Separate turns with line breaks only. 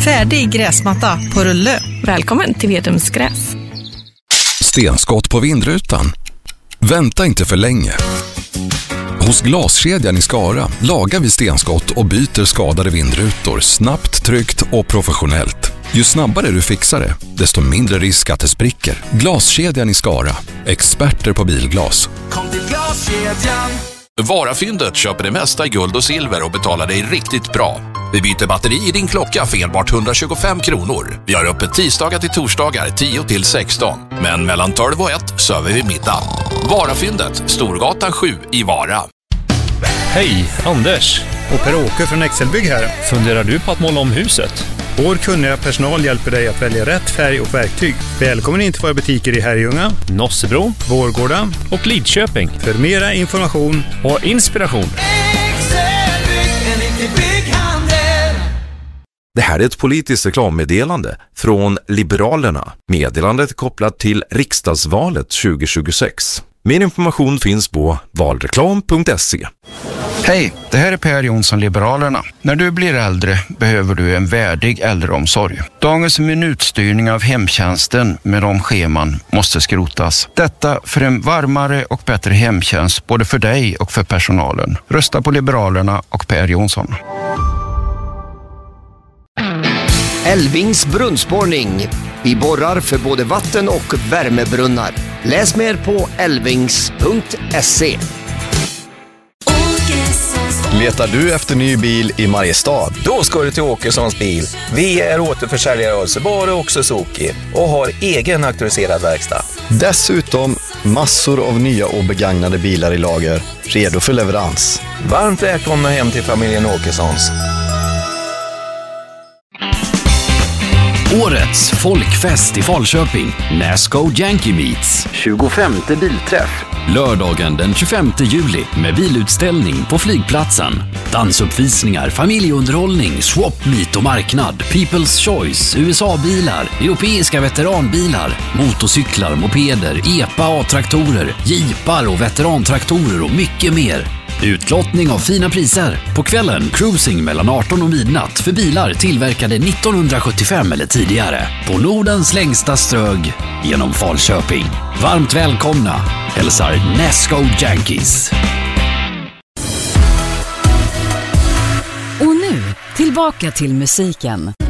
Färdig gräsmatta på rulle.
Välkommen till Vedums gräs.
Stenskott på vindrutan? Vänta inte för länge. Hos Glaskedjan i Skara lagar vi stenskott och byter skadade vindrutor snabbt, tryggt och professionellt. Ju snabbare du fixar det, desto mindre risk att det spricker. Glaskedjan i Skara. Experter på bilglas.
Kom till Glaskedjan.
Varafyndet köper det mesta i guld och silver och betalar dig riktigt bra. Vi byter batteri i din klocka för enbart 125 kronor. Vi har öppet tisdagar till torsdagar 10 till 16. Men mellan 12 och 1 söver vi middag. Varafyndet, Storgatan 7 i Vara.
Hej, Anders.
Och Per-Åke från Excelbygg här.
Funderar du på att måla om huset?
Vår kunniga personal hjälper dig att välja rätt färg och verktyg. Välkommen in till våra butiker i Herrljunga,
Nossebro,
Vårgårda
och Lidköping.
För mera information
och inspiration.
Excelbygg, en riktig bygghandel.
Det här är ett politiskt reklammeddelande från Liberalerna. Meddelandet är kopplat till riksdagsvalet 2026. Mer information finns på valreklam.se.
Hej, det här är Per Jonsson, Liberalerna. När du blir äldre behöver du en värdig äldreomsorg. Dagens minutstyrning av hemtjänsten med de scheman måste skrotas. Detta för en varmare och bättre hemtjänst både för dig och för personalen. Rösta på Liberalerna och Per Jonsson.
Älvings brunnsborrning. Vi borrar för både vatten- och värmebrunnar. Läs mer på älvings.se.
Letar du efter ny bil i Mariestad?
Då ska du till Åkessons bil. Vi är återförsäljare av Subaru och Suzuki och har egen auktoriserad verkstad.
Dessutom massor av nya och begagnade bilar i lager, redo för leverans.
Varmt välkomna hem till familjen Åkessons.
Årets folkfest i Falköping, Nasco Yankee Meets. 25:e bilträff. Lördagen den 25 juli med bilutställning på flygplatsen. Dansuppvisningar, familjeunderhållning, swap meet och marknad, People's Choice, USA-bilar, europeiska veteranbilar, motorcyklar, mopeder, EPA, A-traktorer, jeepar och veterantraktorer och mycket mer. Utlottning av fina priser. På kvällen cruising mellan 18 och midnatt för bilar tillverkade 1975 eller tidigare. På Nordens längsta strög genom Falköping. Varmt välkomna. Hälsar Nasco Yankees.
Och nu, tillbaka till musiken.